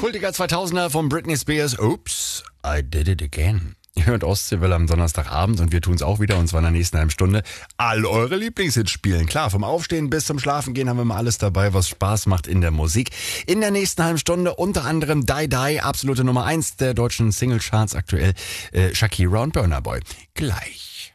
Kultiger 2000er von Britney Spears. Oops, I did it again. Ihr hört Ostseewelle am Donnerstagabend und wir tun es auch wieder, und zwar in der nächsten halben Stunde. All eure Lieblingshits spielen. Klar, vom Aufstehen bis zum Schlafengehen haben wir mal alles dabei, was Spaß macht in der Musik. In der nächsten halben Stunde unter anderem Die Die, absolute Nummer 1 der deutschen Singlecharts aktuell, Shakira und Burna Boy. Gleich.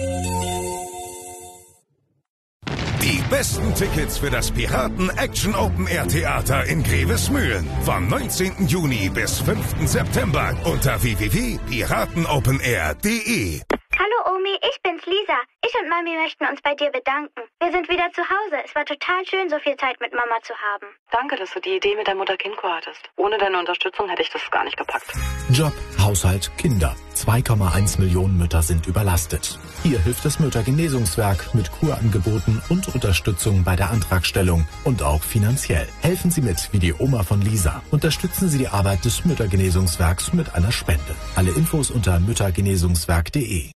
Die besten Tickets für das Piraten Action Open Air Theater in Grevesmühlen vom 19. Juni bis 5. September unter www.piratenopenair.de. Hallo Omi, ich bin's Lisa. Ich und Mami möchten uns bei dir bedanken. Wir sind wieder zu Hause. Es war total schön, so viel Zeit mit Mama zu haben. Danke, dass du die Idee mit der Mutter-Kind-Kur hattest. Ohne deine Unterstützung hätte ich das gar nicht gepackt. Job, Haushalt, Kinder. 2,1 Millionen Mütter sind überlastet. Hier hilft das Müttergenesungswerk mit Kurangeboten und Unterstützung bei der Antragstellung und auch finanziell. Helfen Sie mit, wie die Oma von Lisa. Unterstützen Sie die Arbeit des Müttergenesungswerks mit einer Spende. Alle Infos unter müttergenesungswerk.de.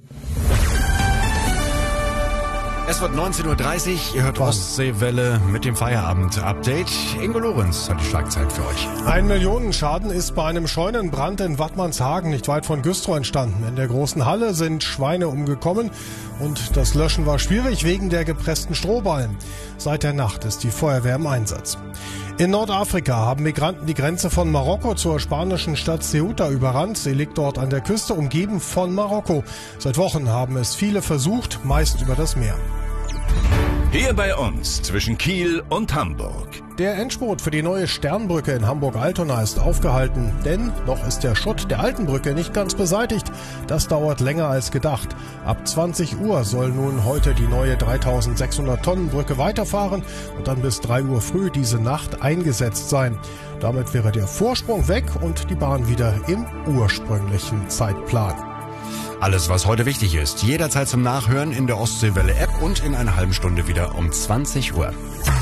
Es wird 19.30 Uhr, ihr hört Ostseewelle mit dem Feierabend-Update. Ingo Lorenz hat die Schlagzeilen für euch. Ein Millionenschaden ist bei einem Scheunenbrand in Wattmannshagen nicht weit von Güstrow entstanden. In der großen Halle sind Schweine umgekommen und das Löschen war schwierig wegen der gepressten Strohballen. Seit der Nacht ist die Feuerwehr im Einsatz. In Nordafrika haben Migranten die Grenze von Marokko zur spanischen Stadt Ceuta überrannt. Sie liegt dort an der Küste, umgeben von Marokko. Seit Wochen haben es viele versucht, meist über das Meer. Hier bei uns zwischen Kiel und Hamburg. Der Endspurt für die neue Sternbrücke in Hamburg-Altona ist aufgehalten, denn noch ist der Schutt der alten Brücke nicht ganz beseitigt. Das dauert länger als gedacht. Ab 20 Uhr soll nun heute die neue 3600 Tonnen Brücke weiterfahren und dann bis 3 Uhr früh diese Nacht eingesetzt sein. Damit wäre der Vorsprung weg und die Bahn wieder im ursprünglichen Zeitplan. Alles, was heute wichtig ist, jederzeit zum Nachhören in der Ostseewelle-App und in einer halben Stunde wieder um 20 Uhr.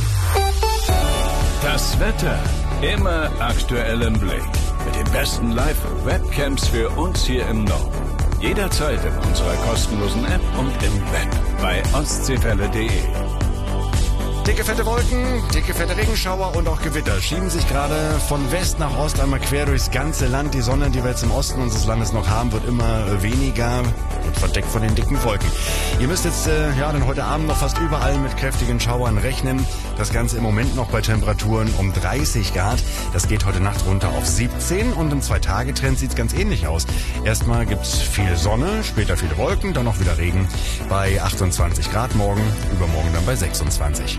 Das Wetter immer aktuell im Blick. Mit den besten Live-Webcams für uns hier im Norden. Jederzeit in unserer kostenlosen App und im Web bei ostseewelle.de. Dicke, fette Wolken, dicke, fette Regenschauer und auch Gewitter schieben sich gerade von West nach Ost einmal quer durchs ganze Land. Die Sonne, die wir jetzt im Osten unseres Landes noch haben, wird immer weniger und verdeckt von den dicken Wolken. Ihr müsst jetzt dann heute Abend noch fast überall mit kräftigen Schauern rechnen. Das Ganze im Moment noch bei Temperaturen um 30 Grad. Das geht heute Nacht runter auf 17 und im 2-Tage-Trend sieht es ganz ähnlich aus. Erstmal gibt's viel Sonne, später viele Wolken, dann noch wieder Regen bei 28 Grad morgen, übermorgen dann bei 26.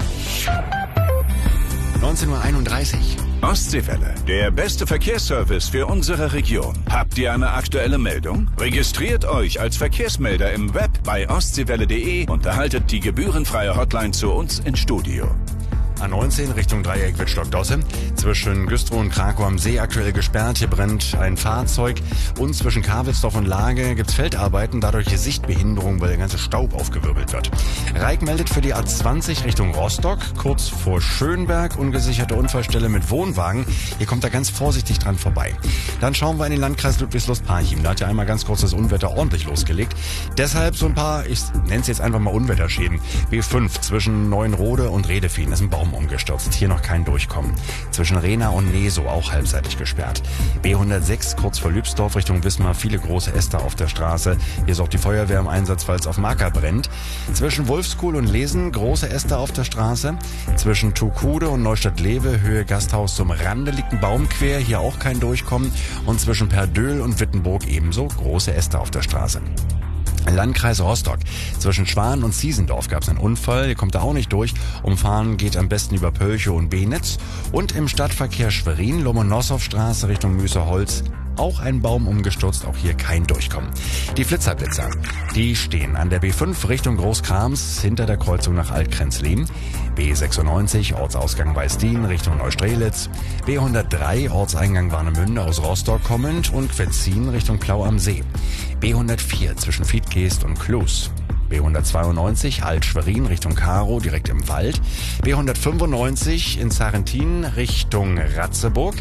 19.31 Uhr. Ostseewelle, der beste Verkehrsservice für unsere Region. Habt ihr eine aktuelle Meldung? Registriert euch als Verkehrsmelder im Web bei ostseewelle.de und erhaltet die gebührenfreie Hotline zu uns ins Studio. A19 Richtung Dreieck Wittstock-Dosse. Zwischen Güstrow und Krakow am See aktuell gesperrt. Hier brennt ein Fahrzeug. Und zwischen Karwelsdorf und Lage gibt's Feldarbeiten, dadurch Sichtbehinderung, weil der ganze Staub aufgewirbelt wird. Reik meldet für die A20 Richtung Rostock, kurz vor Schönberg, ungesicherte Unfallstelle mit Wohnwagen. Hier kommt er ganz vorsichtig dran vorbei. Dann schauen wir in den Landkreis Ludwigslust-Parchim. Da hat ja einmal ganz kurz das Unwetter ordentlich losgelegt. Deshalb so ein paar, ich nenne es jetzt einfach mal Unwetterschäden. B5 zwischen Neuenrode und Redefien ist ein Baum umgestürzt. Hier noch kein Durchkommen. Zwischen Rehna und Neso auch halbseitig gesperrt. B106 kurz vor Lübsdorf Richtung Wismar, viele große Äste auf der Straße. Hier ist auch die Feuerwehr im Einsatz, falls auf Marker brennt. Zwischen Wolfskuhl und Lesen große Äste auf der Straße. Zwischen Tukude und Neustadt-Lewe Höhe Gasthaus zum Rande liegt ein Baum quer, hier auch kein Durchkommen. Und zwischen Perdöhl und Wittenburg ebenso große Äste auf der Straße. Landkreis Rostock. Zwischen Schwan und Ziesendorf gab es einen Unfall. Hier kommt er auch nicht durch. Umfahren geht am besten über Pölchow und Benitz. Und im Stadtverkehr Schwerin, Lomonossow-Straße Richtung Müßerholz. Auch ein Baum umgestürzt, auch hier kein Durchkommen. Die Flitzerblitzer, die stehen an der B5 Richtung Großkrams hinter der Kreuzung nach Altkrenzlin. B96 Ortsausgang Weißdien Richtung Neustrelitz. B103 Ortseingang Warnemünde aus Rostock kommend und Quetzin Richtung Plau am See. B104 zwischen Fiedgeest und Klus. B192 Alt-Schwerin Richtung Karow, direkt im Wald. B195 in Sarrentin Richtung Ratzeburg.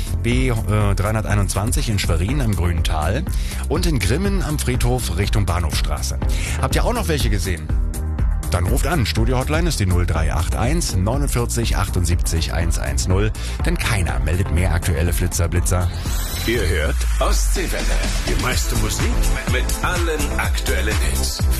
B321 in Schwerin am Grünen Tal. Und in Grimmen am Friedhof Richtung Bahnhofstraße. Habt ihr auch noch welche gesehen? Dann ruft an. Studio-Hotline ist die 0381 49 78 110. Denn keiner meldet mehr aktuelle Flitzer-Blitzer. Ihr hört Ostseewelle. Die meiste Musik mit allen aktuellen Hits.